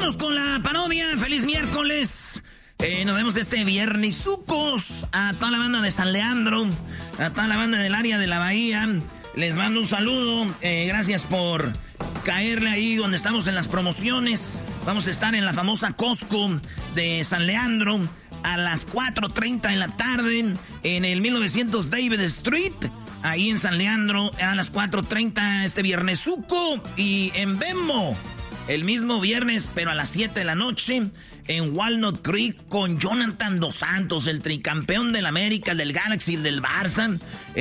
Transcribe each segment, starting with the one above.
vámonos con la parodia. Feliz miércoles. Nos vemos este viernesucos. A toda la banda de San Leandro, a toda la banda del área de la Bahía, les mando un saludo. Gracias por caerle ahí donde estamos en las promociones. Vamos a estar en la famosa Costco de San Leandro a las 4:30 de la tarde en el 1900 David Street, ahí en San Leandro, a las 4:30 este viernesuco. Y en Venmo, el mismo viernes, pero a las 7 de la noche, en Walnut Creek con Jonathan Dos Santos, el tricampeón del América, el del Galaxy, el del Barça,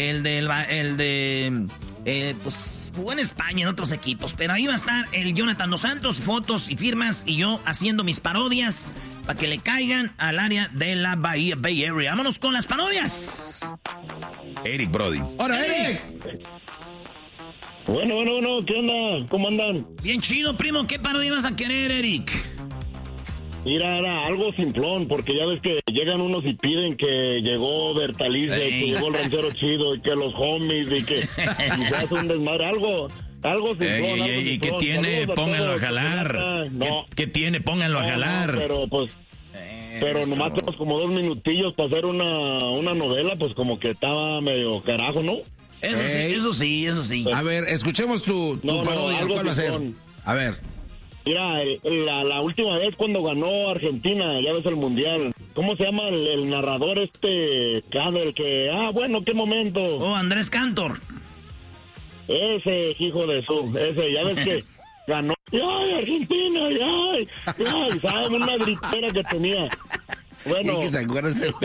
pues jugó en España en otros equipos, pero ahí va a estar el Jonathan Dos Santos, fotos y firmas, y yo haciendo mis parodias para que le caigan al área de la Bahía, Bay Area. Vámonos con las parodias. Eric Brody. ¡Hola, Eric! Bueno, ¿qué onda? ¿Cómo andan? Bien chido, primo. ¿Qué parodia vas a querer, Eric? Mira, era algo simplón, porque ya ves que llegan unos y piden que llegó Bertalice, que llegó el ranchero chido, y que los homies, y que y se hace un desmadre, algo simplón. ¿Y qué tiene? Pónganlo a jalar. No. ¿Qué tiene? Pónganlo a jalar. No, pero pues... Pero nomás tenemos como 2 minutillos para hacer una novela, pues como que estaba medio carajo, ¿no? Eso sí. A ver, escuchemos tu parodia. ¿Cuál va a ser? A ver. Mira, la última vez cuando ganó Argentina, ya ves el Mundial, ¿cómo se llama el narrador el que... bueno, qué momento. Oh, Andrés Cantor. Ese hijo de ya ves que ganó. ¡Ay, Argentina! ¡Ay! ¿Sabes? Una gritera que tenía. Bueno, que se acuerda ese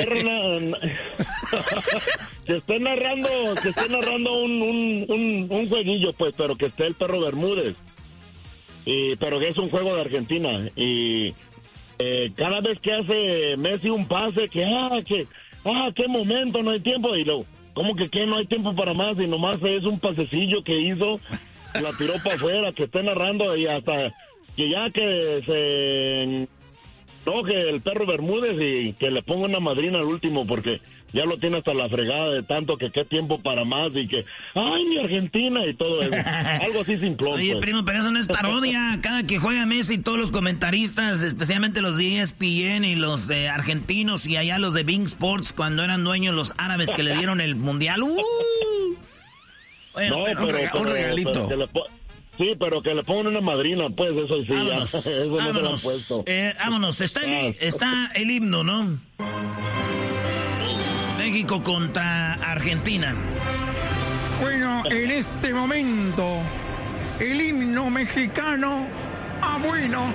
que esté narrando un jueguillo, pues, pero que esté el perro Bermúdez. Pero que es un juego de Argentina. Y cada vez que hace Messi un pase, qué momento, no hay tiempo. Y luego, ¿cómo que no hay tiempo para más? Y nomás es un pasecillo que hizo, la tiró para afuera, que esté narrando, y hasta que ya que se enoje el perro Bermúdez y que le ponga una madrina al último, porque ya lo tiene hasta la fregada de tanto que qué tiempo para más, y que ¡ay, mi Argentina! Y todo eso. Algo así simplón. Oye, pues. primo, pero eso no es parodia. Cada que juega Messi, todos los comentaristas, especialmente los de ESPN y los argentinos, y allá los de Bing Sports, cuando eran dueños los árabes que le dieron el mundial. Bueno, No, un regalito. Sí, pero que le pongan una madrina, pues, eso sí. Vámonos, Eso no se lo han vámonos. puesto. Vámonos, está el himno, ¿no? México contra Argentina. Bueno, en este momento, el himno mexicano, bueno,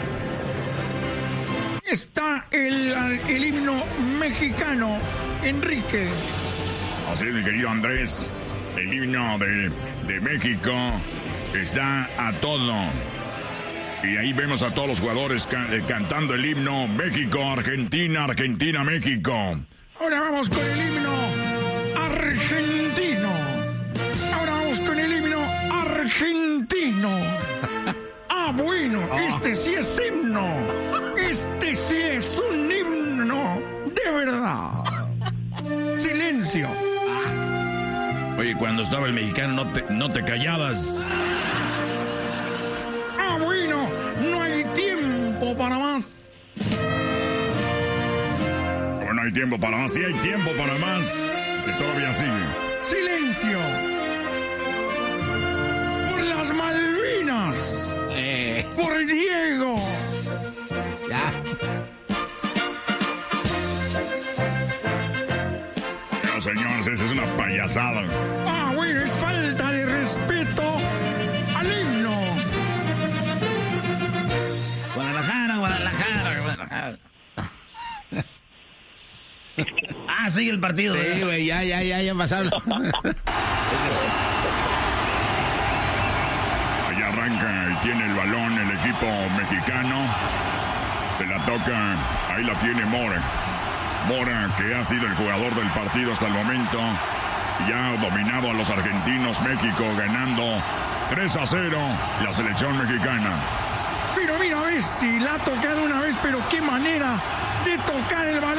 está el himno mexicano, Enrique. Así es, mi querido Andrés. El himno de México está a todo. Y ahí vemos a todos los jugadores cantando el himno México, Argentina, Argentina, México. Ahora vamos con el himno argentino. Bueno, este sí es himno. Este sí es un himno de verdad. Silencio. Oye, cuando estaba el mexicano no te callabas. Bueno, no hay tiempo para más. No hay tiempo para más, sí hay tiempo para más. Que todavía sigue. Silencio. Por las Malvinas. Por Diego. Ya. No, señores, esa es una payasada. Bueno, es falta de respeto al himno. Guadalajara. Sigue el partido. Sí, güey, ya pasaron. Allá arranca y tiene el balón el equipo mexicano. Se la toca, ahí la tiene Mora, que ha sido el jugador del partido hasta el momento. Ya ha dominado a los argentinos. México ganando 3-0 la selección mexicana. Pero mira, a ver si la ha tocado una vez, pero qué manera de tocar el balón.